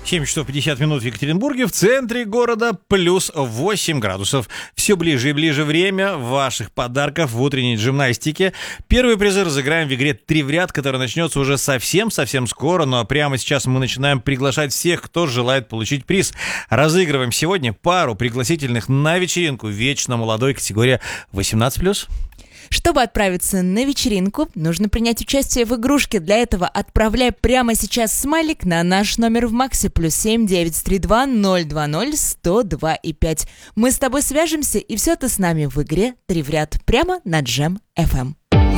7 часов 50 минут в Екатеринбурге, в центре города плюс 8 градусов. Все ближе и ближе время ваших подарков в утренней гимнастике. Первый призы разыграем в игре «Три в ряд», которая начнется уже совсем скоро. Но прямо сейчас мы начинаем приглашать всех, кто желает получить приз. Разыгрываем сегодня пару пригласительных на вечеринку вечно молодой категория 18+. Чтобы отправиться на вечеринку, нужно принять участие в игрушке. Для этого отправляй прямо сейчас смайлик на наш номер в Максе +7 932 020 102 и 5. Мы с тобой свяжемся, и все это с нами в игре «Три в ряд» прямо на Джем FM.